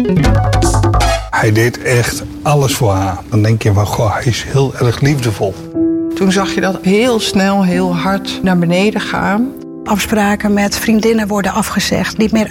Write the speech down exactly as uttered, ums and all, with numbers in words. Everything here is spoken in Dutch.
Hij deed echt alles voor haar. Dan denk je van, goh, hij is heel erg liefdevol. Toen zag je dat heel snel, heel hard naar beneden gaan. Afspraken met vriendinnen worden afgezegd, niet meer